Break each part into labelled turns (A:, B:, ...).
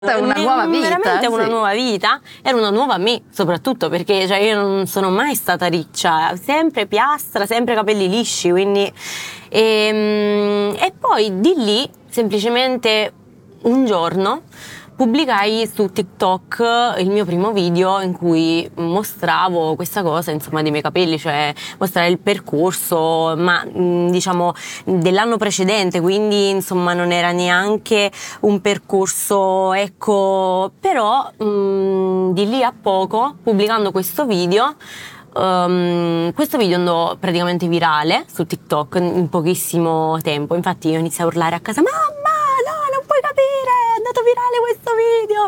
A: È una nuova vita,
B: veramente una
A: sì.
B: nuova vita, era una nuova me, soprattutto perché cioè, io non sono mai stata riccia, sempre piastra, sempre capelli lisci, quindi e poi di lì semplicemente un giorno pubblicai su TikTok il mio primo video in cui mostravo questa cosa, insomma, dei miei capelli, cioè mostrare il percorso, ma diciamo dell'anno precedente, quindi insomma non era neanche un percorso, ecco, però di lì a poco, pubblicando questo video andò praticamente virale su TikTok in pochissimo tempo. Infatti io iniziai a urlare a casa: mamma, no, non puoi capire, è andato virale questo video.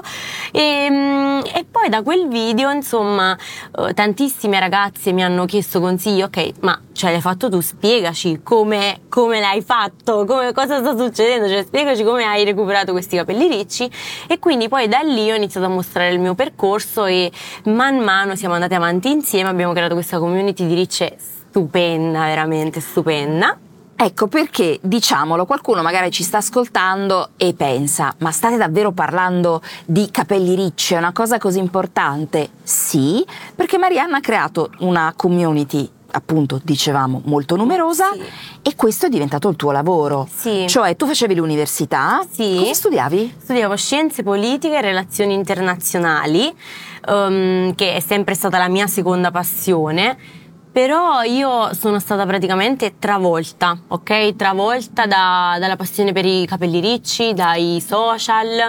B: E poi da quel video, insomma, tantissime ragazze mi hanno chiesto consigli. Ok, ma cioè l'hai fatto tu, spiegaci come l'hai fatto, cosa sta succedendo, cioè spiegaci come hai recuperato questi capelli ricci. E quindi poi da lì ho iniziato a mostrare il mio percorso e man mano siamo andati avanti insieme, abbiamo creato questa community di ricce stupenda, veramente stupenda.
A: Ecco perché, diciamolo, qualcuno magari ci sta ascoltando e pensa: ma state davvero parlando di capelli ricci, è una cosa così importante? Sì, perché Marianna ha creato una community, appunto, dicevamo, molto numerosa,
B: Sì.
A: e questo è diventato il tuo lavoro.
B: Sì.
A: Cioè, tu facevi l'università?
B: Sì.
A: Cosa studiavi?
B: Studiavo scienze politiche e relazioni internazionali, che è sempre stata la mia seconda passione. Però io sono stata praticamente travolta, ok? Travolta dalla passione per i capelli ricci, dai social,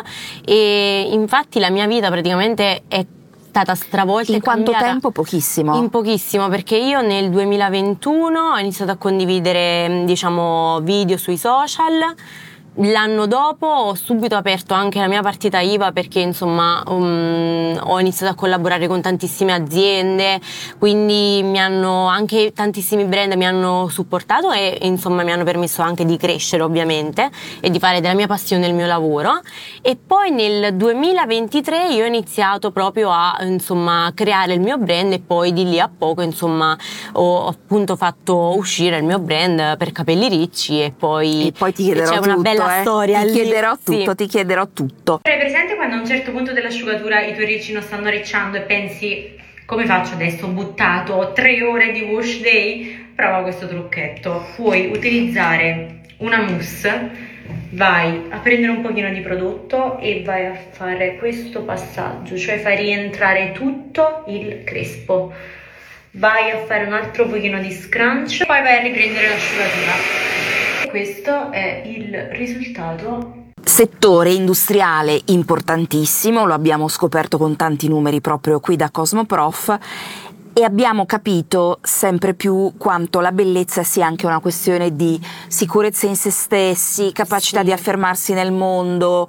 B: e infatti la mia vita praticamente è stata stravolta.
A: In
B: e
A: quanto
B: cambiata
A: tempo? Pochissimo.
B: In pochissimo, perché io nel 2021 ho iniziato a condividere, diciamo, video sui social. L'anno dopo ho subito aperto anche la mia partita IVA, perché insomma ho iniziato a collaborare con tantissime aziende, quindi anche tantissimi brand mi hanno supportato e insomma mi hanno permesso anche di crescere, ovviamente, e di fare della mia passione il mio lavoro. E poi nel 2023 io ho iniziato proprio a insomma creare il mio brand, e poi di lì a poco insomma ho appunto fatto uscire il mio brand per capelli ricci, e poi
A: ti chiederò
B: c'è una
A: tutto,
B: bella storia
A: ti
B: lì.
A: chiederò tutto,
B: Sì.
A: ti chiederò tutto.
C: Hai presente quando a un certo punto dell'asciugatura i tuoi ricci non stanno ricciando e pensi: come faccio adesso? Ho buttato 3 ore di wash day? Prova questo trucchetto. Puoi utilizzare una mousse, vai a prendere un pochino di prodotto e vai a fare questo passaggio, cioè fai rientrare tutto il crespo. Vai a fare un altro pochino di scrunch, poi vai a riprendere l'asciugatura. Questo è il risultato.
A: Settore industriale importantissimo, lo abbiamo scoperto con tanti numeri proprio qui da Cosmoprof, e abbiamo capito sempre più quanto la bellezza sia anche una questione di sicurezza in se stessi, capacità
B: Sì.
A: di affermarsi nel mondo,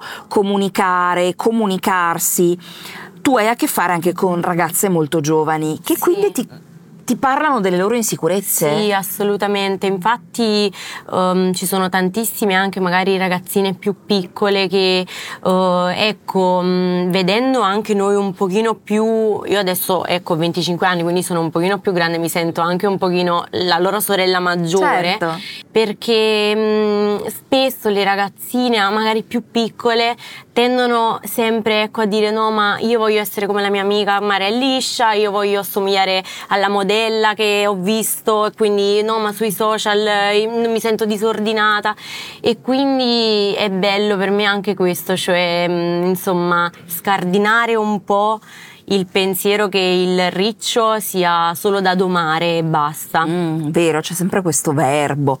A: comunicarsi. Tu hai a che fare anche con ragazze molto giovani che
B: Sì.
A: quindi ti parlano delle loro insicurezze.
B: Sì, assolutamente. Infatti ci sono tantissime anche magari ragazzine più piccole che ecco, vedendo anche noi un pochino più, io adesso ecco 25 anni, quindi sono un pochino più grande, mi sento anche un pochino la loro sorella maggiore.
A: Certo.
B: Perché spesso le ragazzine magari più piccole tendono sempre, ecco, a dire: no, ma io voglio essere come la mia amica Maria Liscia, io voglio assomigliare alla modella che ho visto, e quindi no, ma sui social mi sento disordinata. E quindi è bello per me anche questo, cioè insomma scardinare un po' il pensiero che il riccio sia solo da domare e basta.
A: Vero, c'è sempre questo verbo.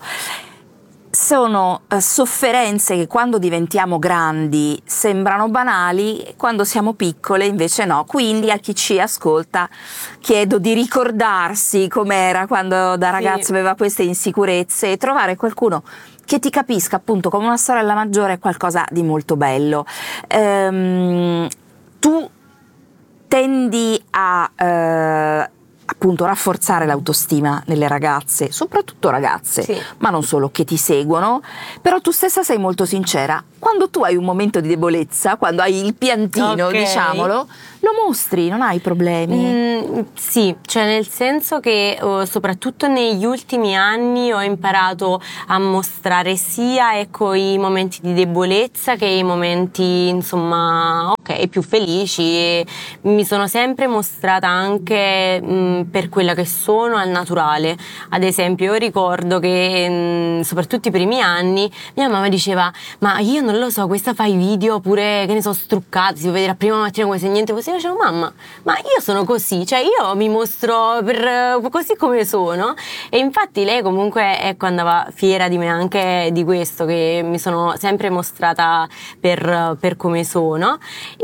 A: Sono sofferenze che quando diventiamo grandi sembrano banali, quando siamo piccole invece no. Quindi a chi ci ascolta chiedo di ricordarsi com'era quando da ragazzo aveva queste insicurezze, e trovare qualcuno che ti capisca appunto come una sorella maggiore è qualcosa di molto bello. Tu tendi a appunto appunto rafforzare l'autostima nelle ragazze, soprattutto ragazze,
B: Sì.
A: ma non solo, che ti seguono, però tu stessa sei molto sincera. Quando tu hai un momento di debolezza, quando hai il piantino,
B: Ok.
A: diciamolo, lo mostri, non hai problemi.
B: Sì, cioè nel senso che soprattutto negli ultimi anni ho imparato a mostrare sia ecco i momenti di debolezza che i momenti insomma più felici, e mi sono sempre mostrata anche per quella che sono al naturale. Ad esempio io ricordo che soprattutto i primi anni mia mamma diceva: ma io non lo so, questa fa i video pure che ne so struccati, si può vedere a prima mattina come se niente fosse. Io dicevo: mamma, ma io sono così, cioè io mi mostro così come sono. E infatti lei comunque ecco andava fiera di me anche di questo, che mi sono sempre mostrata per come sono.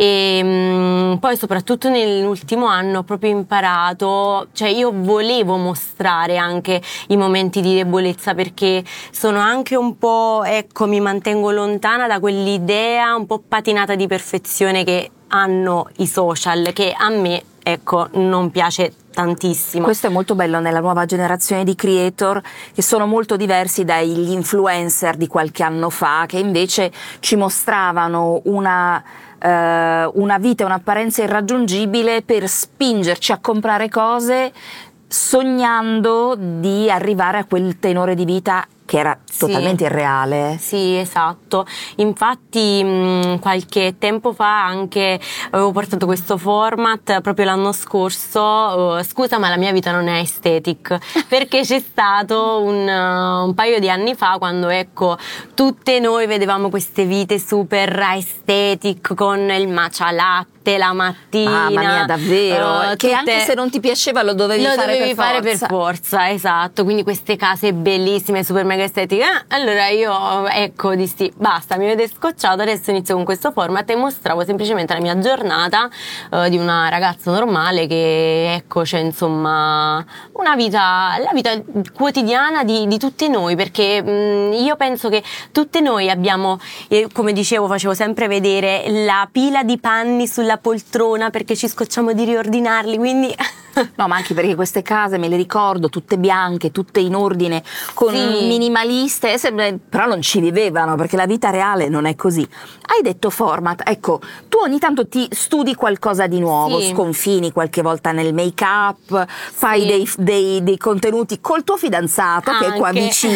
B: E poi soprattutto nell'ultimo anno ho proprio imparato, cioè io volevo mostrare anche i momenti di debolezza, perché sono anche un po', ecco, mi mantengo lontana da quell'idea un po' patinata di perfezione che hanno i social, che a me ecco non piace tantissimo.
A: Questo è molto bello nella nuova generazione di creator, che sono molto diversi dagli influencer di qualche anno fa, che invece ci mostravano una vita, un'apparenza irraggiungibile per spingerci a comprare cose, sognando di arrivare a quel tenore di vita che era totalmente irreale.
B: Sì, esatto. Infatti qualche tempo fa anche avevo portato questo format proprio l'anno scorso, scusa ma la mia vita non è aesthetic, perché c'è stato un paio di anni fa quando ecco tutte noi vedevamo queste vite super aesthetic con il matcha latte la mattina.
A: Mamma mia, davvero, che anche se non ti piaceva lo dovevi fare
B: per forza, esatto. Quindi queste case bellissime, super mega estetiche. Allora io ecco dissi basta, mi avete scocciato, adesso inizio con questo format e mostravo semplicemente la mia giornata di una ragazza normale che ecco c'è insomma la vita quotidiana di tutte noi, perché io penso che tutte noi abbiamo, come dicevo, facevo sempre vedere la pila di panni sulla poltrona perché ci scocciamo di riordinarli, quindi
A: no, ma anche perché queste case me le ricordo tutte bianche, tutte in ordine, con minimaliste, però non ci vivevano, perché la vita reale non è così. Hai detto format, ecco, tu ogni tanto ti studi qualcosa di nuovo, sconfini qualche volta nel make up, fai dei contenuti col tuo fidanzato che è qua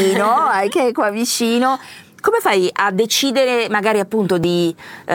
A: vicino, Come fai a decidere magari appunto di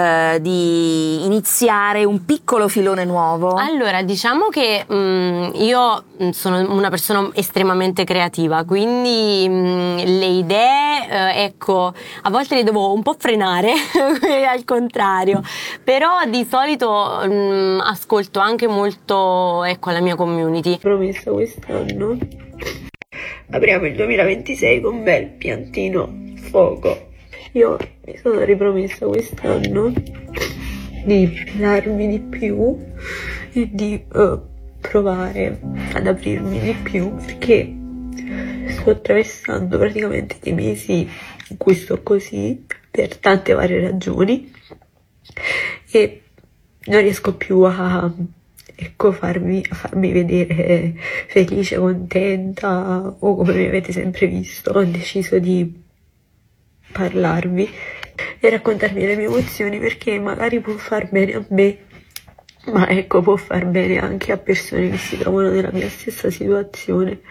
A: iniziare un piccolo filone nuovo?
B: Allora, diciamo che io sono una persona estremamente creativa, quindi le idee, ecco, a volte le devo un po' frenare, al contrario, però di solito ascolto anche molto, ecco, la mia community.
D: Promesso quest'anno apriamo il 2026 con un bel piantino fuoco. Io mi sono ripromessa quest'anno di darmi di più e di provare ad aprirmi di più, perché sto attraversando praticamente dei mesi in cui sto così per tante varie ragioni e non riesco più a farmi vedere felice, contenta o come mi avete sempre visto. Ho deciso di parlarvi e raccontarmi le mie emozioni, perché magari può far bene a me, ma ecco, può far bene anche a persone che si trovano nella mia stessa situazione.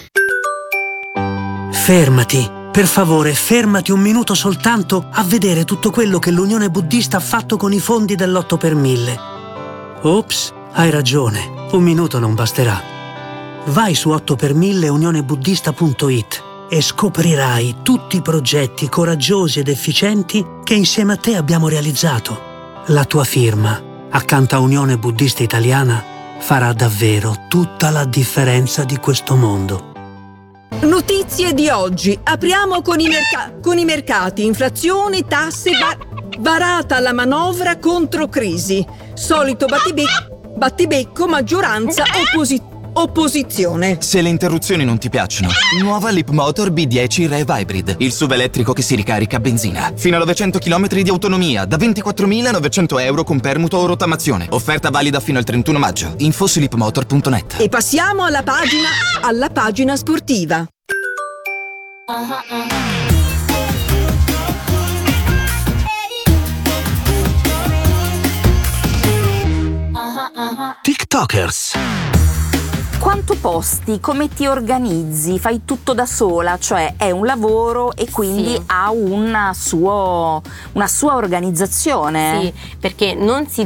E: Fermati, per favore, fermati un minuto soltanto a vedere tutto quello che l'Unione Buddista ha fatto con i fondi dell'8 per 1000. Ops, hai ragione, un minuto non basterà. Vai su 8per1000 unionebuddista.it e scoprirai tutti i progetti coraggiosi ed efficienti che insieme a te abbiamo realizzato. La tua firma, accanto a Unione Buddista Italiana, farà davvero tutta la differenza di questo mondo.
F: Notizie di oggi. Apriamo con i mercati. Inflazione, tasse, varata la manovra contro crisi. Solito battibecco, maggioranza, opposizione.
G: Se le interruzioni non ti piacciono, nuova Leapmotor B10 Rev Hybrid, il SUV elettrico che si ricarica a benzina. Fino a 900 km di autonomia, da 24.900 euro con permuto o rottamazione. Offerta valida fino al 31 maggio. Info su leapmotor.net.
F: E passiamo alla pagina sportiva.
E: TikTokers.
A: Quanto posti, come ti organizzi, fai tutto da sola, cioè è un lavoro e quindi
B: Sì.
A: ha una sua organizzazione.
B: Sì, perché non si